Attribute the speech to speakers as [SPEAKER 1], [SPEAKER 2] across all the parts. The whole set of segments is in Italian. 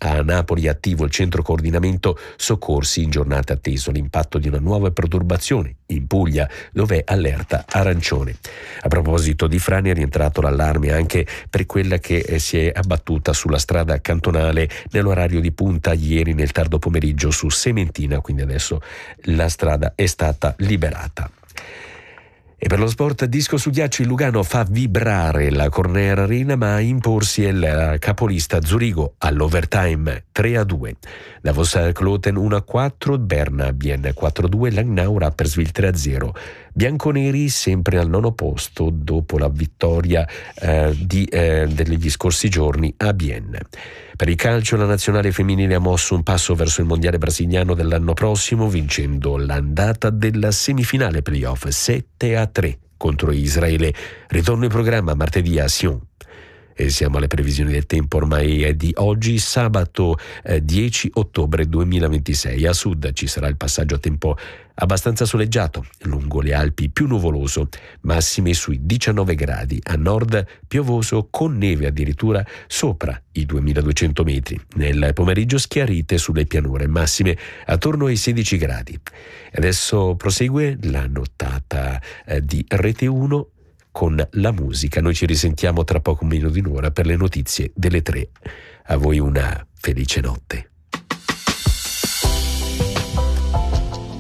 [SPEAKER 1] A Napoli è attivo il centro coordinamento soccorsi, in giornata atteso l'impatto di una nuova perturbazione in Puglia, dove è allerta arancione. A proposito di frane, è rientrato l'allarme anche per quella che si è abbattuta sulla strada cantonale nell'orario di punta ieri nel tardo pomeriggio su Sementina, quindi adesso la strada è stata liberata. E per lo sport, disco su ghiaccio, il Lugano fa vibrare la Corner Arena, ma a imporsi il capolista Zurigo all'overtime 3-2. Davos Kloten 1-4, Berna Bien 4-2, Langnau Rapperswil 3-0. Bianconeri sempre al nono posto dopo la vittoria degli scorsi giorni a Bienne. Per il calcio, la nazionale femminile ha mosso un passo verso il mondiale brasiliano dell'anno prossimo, vincendo l'andata della semifinale playoff 7-3 contro Israele. Ritorno in programma martedì a Sion. E siamo alle previsioni del tempo ormai di oggi, sabato 10 ottobre 2026. A sud ci sarà il passaggio a tempo abbastanza soleggiato, lungo le Alpi più nuvoloso, massime sui 19 gradi, a nord piovoso con neve addirittura sopra i 2200 metri. Nel pomeriggio schiarite sulle pianure, massime attorno ai 16 gradi. Adesso prosegue la nottata di Rete 1 con la musica. Noi ci risentiamo tra poco meno di un'ora per le notizie delle 3. A voi una felice notte.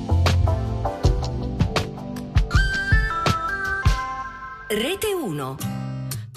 [SPEAKER 2] Rete 1.